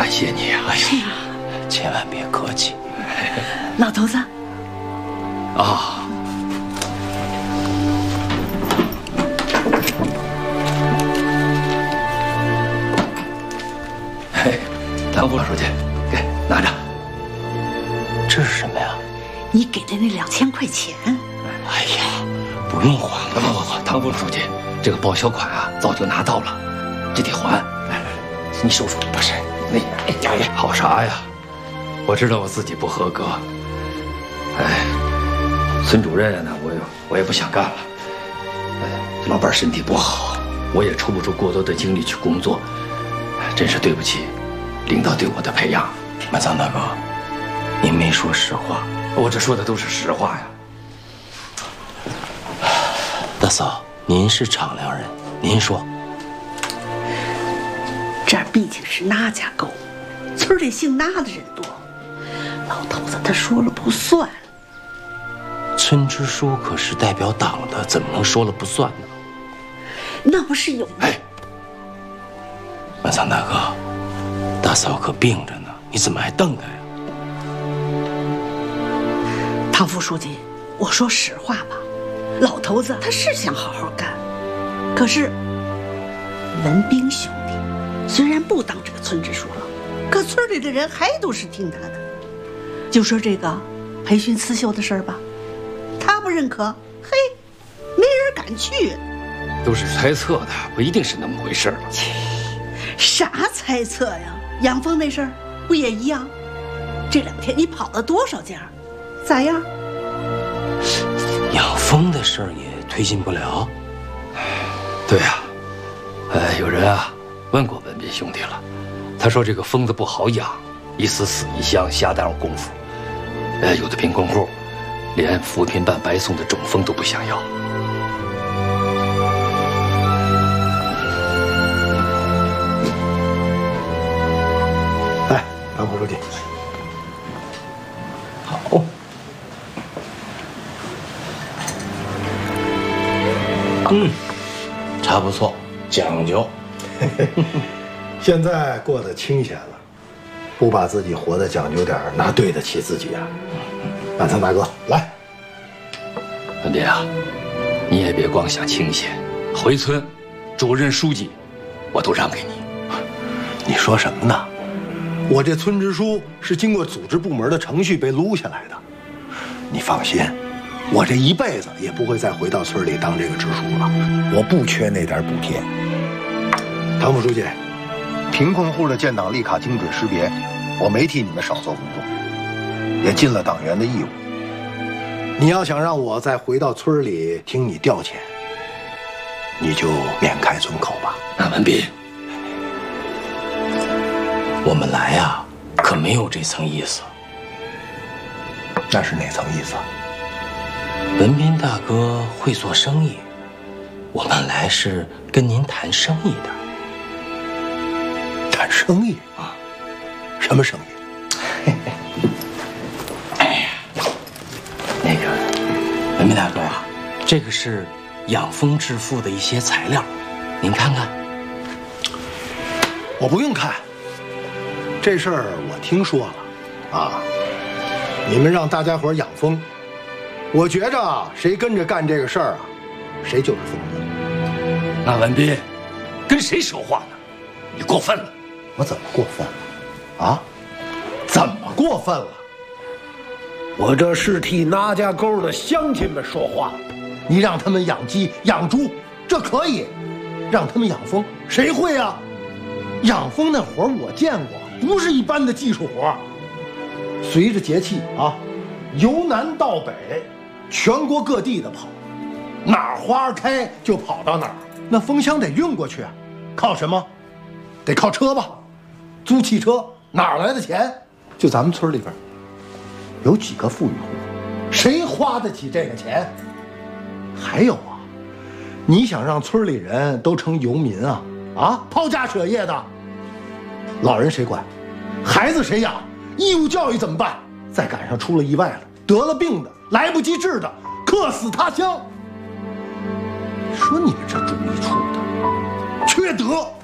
感谢你啊！哎呀， 千万别客气。 老头子。 啊。嘿，唐副书记，给拿着。 这是什么呀？ 你给的那2000块钱。 哎呀，不用还了。 不，唐副书记，这个报销款啊，早就拿到了，这得还。来，你收收。不是，哎呀，好啥呀？我知道我自己不合格。哎，孙主任呢，我也不想干了。哎，老伴身体不好，我也抽不出过多的精力去工作，真是对不起领导对我的培养。 满仓大哥，您没说实话。 我这说的都是实话呀。 大嫂，您是敞亮人，您说。 这儿毕竟是那家沟，村里姓那的人多，老头子他说了不算。 村支书可是代表党的，怎么能说了不算呢？ 那不是有？ 哎，满仓大哥，大嫂可病着呢，你怎么还瞪他呀？ 唐副书记，我说实话吧，老头子他是想好好干，可是文彬兄弟虽然不当这个村支书了，可村里的人还都是听他的。就说这个培训刺绣的事儿吧，他不认可，嘿，没人敢去。 都是猜测的，不一定是那么回事儿。 啥猜测呀？养蜂那事儿不也一样？这2天你跑了多少家？咋样？ 养蜂的事儿也推进不了。 对呀，有人啊问过文彬兄弟了，他说这个蜂子不好养，一死死一箱，下耽误功夫。有的贫困户连扶贫办白送的种蜂都不想要。 来，唐副书记。好。 茶不错，讲究。 现在过得清闲了，不把自己活得讲究点儿，哪对得起自己啊？满仓大哥，来。 文彬啊，你也别光想清闲，回村主任、书记，我都让给你。 你说什么呢？我这村支书是经过组织部门的程序被撸下来的。你放心，我这一辈子也不会再回到村里当这个支书了。我不缺那点补贴。唐副书记，贫困户的建档立卡精准识别，我没替你们少做工作，也尽了党员的义务。你要想让我再回到村里听你调遣，你就免开村口吧。 那文彬， 我们来呀，可没有这层意思。 那是哪层意思？ 文彬大哥会做生意，我们来是跟您谈生意的。 谈生意啊？什么生意？ 哎呀，那个文彬大哥呀，这个是养蜂致富的一些材料，您看看。 我不用看，这事儿我听说了啊。你们让大家伙养蜂，我觉着谁跟着干这个事儿啊，谁就是疯子。 那文彬，跟谁说话呢？你过分了！ 我怎么过分了？啊？怎么过分了？我这是替那家沟的乡亲们说话。你让他们养鸡、养猪，这可以；让他们养蜂，谁会啊？养蜂那活我见过，不是一般的技术活。随着节气啊，由南到北，全国各地的跑，哪儿花开就跑到哪儿。那蜂箱得运过去，靠什么？得靠车吧。租汽车哪儿来的钱？就咱们村里边，有几个富裕户，谁花得起这个钱？还有啊，你想让村里人都成游民啊？啊，抛家舍业的，老人谁管？孩子谁养？义务教育怎么办？再赶上出了意外了，得了病的，来不及治的，客死他乡。你说你们这主意出的，缺德！